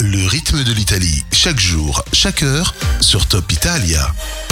Le rythme de l'Italie, chaque jour, chaque heure, sur Top Italia.